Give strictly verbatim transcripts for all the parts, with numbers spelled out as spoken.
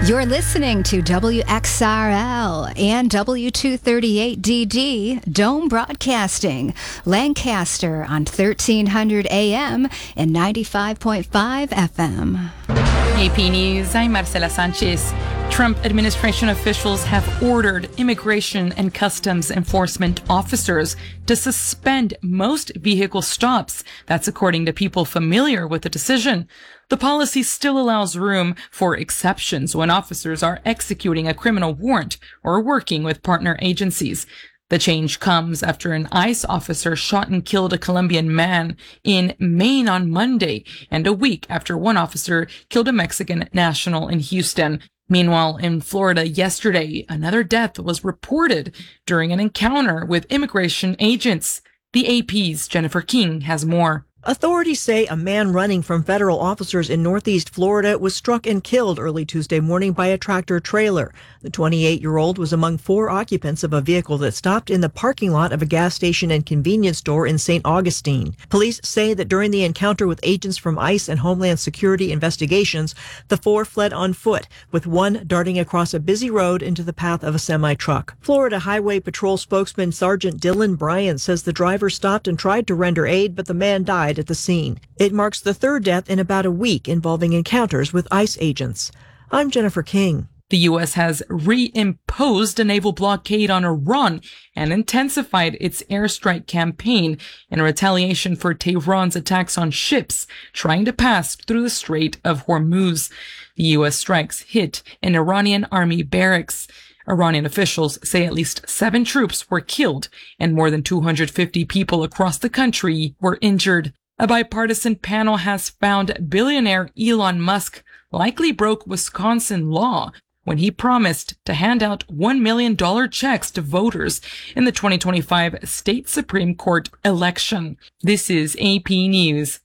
You're listening to W X R L and W two thirty-eight D D, Dome Broadcasting, Lancaster on thirteen hundred A M and ninety-five point five F M. A P News, I'm Marcela Sanchez. Trump administration officials have ordered immigration and customs enforcement officers to suspend most vehicle stops. That's according to people familiar with the decision. The policy still allows room for exceptions when officers are executing a criminal warrant or working with partner agencies. The change comes after an ICE officer shot and killed a Colombian man in Maine on Monday, and a week after one officer killed a Mexican national in Houston. Meanwhile, in Florida yesterday, another death was reported during an encounter with immigration agents. The A P's Jennifer King has more. Authorities say a man running from federal officers in northeast Florida was struck and killed early Tuesday morning by a tractor trailer. The twenty-eight-year-old was among four occupants of a vehicle that stopped in the parking lot of a gas station and convenience store in Saint Augustine. Police say that during the encounter with agents from ICE and Homeland Security investigations, the four fled on foot, with one darting across a busy road into the path of a semi-truck. Florida Highway Patrol spokesman Sergeant Dylan Bryan says the driver stopped and tried to render aid, but the man died at the scene. It marks the third death in about a week involving encounters with ICE agents. I'm Jennifer King. The U S has reimposed a naval blockade on Iran and intensified its airstrike campaign in retaliation for Tehran's attacks on ships trying to pass through the Strait of Hormuz. The U S strikes hit an Iranian army barracks. Iranian officials say at least seven troops were killed and more than two hundred fifty people across the country were injured. A bipartisan panel has found billionaire Elon Musk likely broke Wisconsin law when he promised to hand out one million dollars checks to voters in the twenty twenty-five state Supreme Court election. This is A P News.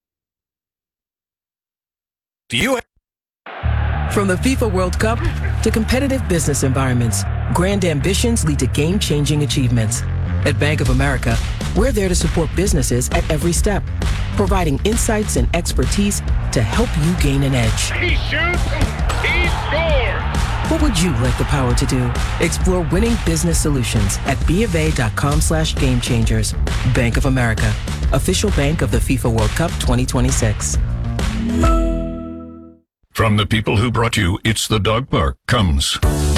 The U S From the FIFA World Cup to competitive business environments, grand ambitions lead to game-changing achievements. At Bank of America, we're there to support businesses at every step, providing insights and expertise to help you gain an edge. He shoots, he scores! What would you like the power to do? Explore winning business solutions at bofa.com slash game changers. Bank of America, official bank of the FIFA World Cup twenty twenty-six. From the people who brought you It's the Dog Park comes